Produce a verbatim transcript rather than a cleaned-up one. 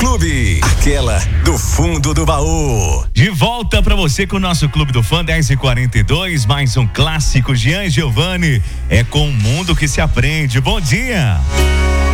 Clube, aquela do fundo do baú. De volta pra você com o nosso Clube do Fã, dez e quarenta e dois, mais um clássico. Jean Giovanni, é com o mundo que se aprende. Bom dia.